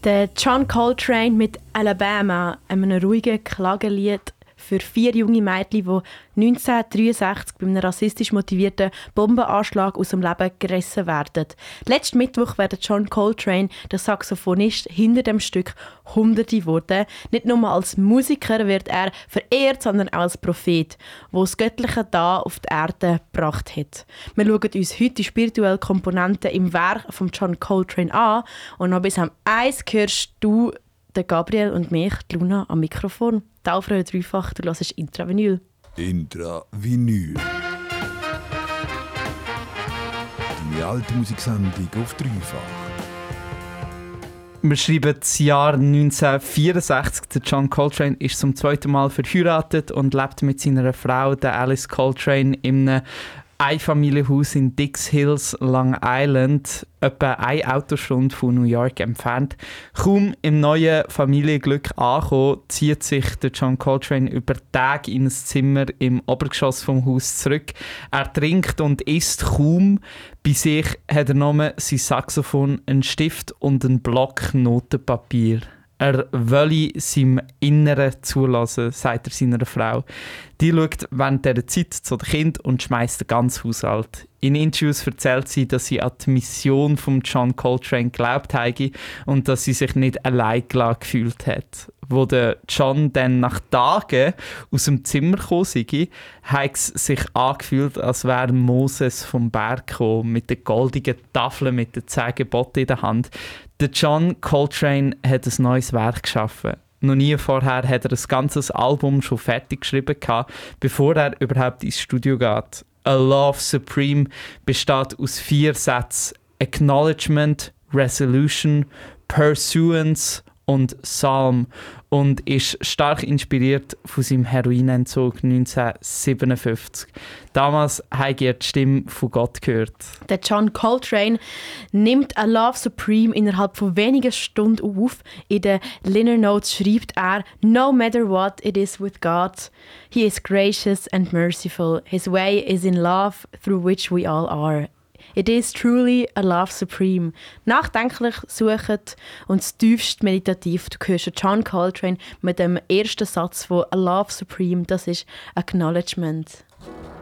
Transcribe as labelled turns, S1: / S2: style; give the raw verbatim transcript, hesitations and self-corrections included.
S1: Der John Coltrane mit «Alabama», einem ruhigen Klagelied für vier junge Mädchen, die neunzehnhundertdreiundsechzig bei einem rassistisch motivierten Bombenanschlag aus dem Leben gerissen werden. Letzten Mittwoch wird John Coltrane, der Saxophonist, hinter dem Stück Hunderte geworden. Nicht nur als Musiker wird er verehrt, sondern auch als Prophet, der das Göttliche da auf die Erde gebracht hat. Wir schauen uns heute die spirituellen Komponenten im Werk von John Coltrane an und noch bis am eins hörst du der Gabriel und mich, die Luna, am Mikrofon. Taufreie Dreifach, du hörst Intravinyl.
S2: Intravinyl. Deine alte Musiksendung auf Dreifach.
S3: Wir schreiben das Jahr neunzehnhundertvierundsechzig. Der John Coltrane ist zum zweiten Mal verheiratet und lebt mit seiner Frau, der Alice Coltrane, in einem Einfamilienhaus in Dix Hills, Long Island, etwa eine Autostunde von New York entfernt. Kaum im neuen Familienglück angekommen, zieht sich der John Coltrane über Tage in ein Zimmer im Obergeschoss vom Haus zurück. Er trinkt und isst kaum. Bei sich hat er nur sein Saxophon, einen Stift und einen Block Notenpapier. Er wolle seinem Inneren zulassen, sagt er seiner Frau. Die schaut während dieser Zeit zu den Kindern und schmeißt den ganzen Haushalt. In Interviews erzählt sie, dass sie an die Mission von John Coltrane geglaubt habe und dass sie sich nicht allein gelassen gefühlt hat. Wo der John dann nach Tagen aus dem Zimmer gekommen sei, hat es sich angefühlt, als wäre Moses vom Berg gekommen, mit den goldenen Tafeln, mit den zehn Geboten in der Hand. Der John Coltrane hat ein neues Werk geschaffen. Noch nie vorher hat er ein ganzes Album schon fertig geschrieben, bevor er überhaupt ins Studio geht. A Love Supreme besteht aus vier Sätzen: Acknowledgement, Resolution, Pursuance und Psalm und ist stark inspiriert von seinem Heroinentzug neunzehnhundertsiebenundfünfzig. Damals habe er die Stimme von Gott gehört.
S1: Der John Coltrane nimmt A Love Supreme innerhalb von wenigen Stunden auf. In den Liner Notes schreibt er: No matter what it is with God, He is gracious and merciful. His way is in love, through which we all are. It is truly a love supreme. Nachdenklich suchend und tiefst meditativ. Du hörst John Coltrane mit dem ersten Satz von A Love Supreme. Das ist Acknowledgement.